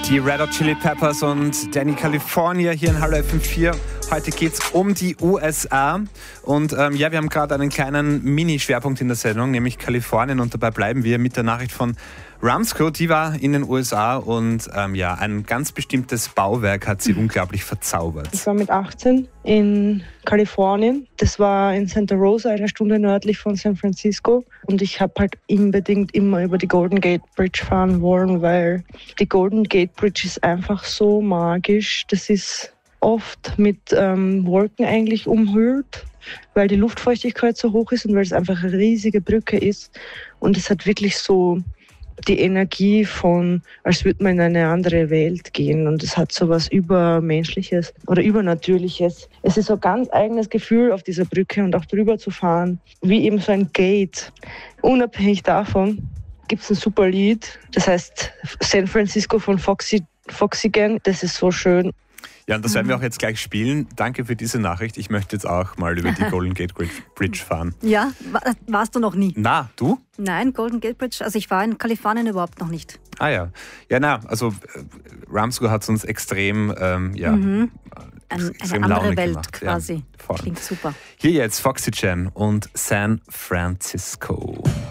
Die Red Hot Chili Peppers und Danny California hier in Hallo FM4. Heute geht es um die USA. Und wir haben gerade einen kleinen Mini-Schwerpunkt in der Sendung, nämlich Kalifornien. Und dabei bleiben wir mit der Nachricht von Ramsco. Die war in den USA und ein ganz bestimmtes Bauwerk hat sie unglaublich verzaubert. Ich war mit 18 in Kalifornien. Das war in Santa Rosa, eine Stunde nördlich von San Francisco. Und ich habe halt unbedingt immer über die Golden Gate Bridge fahren wollen, weil die Golden Gate Bridge ist einfach so magisch. Das ist oft mit Wolken eigentlich umhüllt, weil die Luftfeuchtigkeit so hoch ist und weil es einfach eine riesige Brücke ist. Und es hat wirklich so die Energie von, als würde man in eine andere Welt gehen. Und es hat so was Übermenschliches oder Übernatürliches. Es ist so ein ganz eigenes Gefühl, auf dieser Brücke und auch drüber zu fahren, wie eben so ein Gate. Unabhängig davon gibt es ein super Lied, das heißt San Francisco von Foxygen. Das ist so schön. Ja, und das werden wir auch jetzt gleich spielen. Danke für diese Nachricht. Ich möchte jetzt auch mal über die Golden Gate Bridge fahren. Ja, warst du noch nie? Na, du? Nein, Golden Gate Bridge. Also ich war in Kalifornien überhaupt noch nicht. Ah ja. Ja, also Ramsco hat es uns extrem, Eine andere Laune Welt gemacht. quasi. Ja, voll. Klingt super. Hier jetzt Foxygen und San Francisco.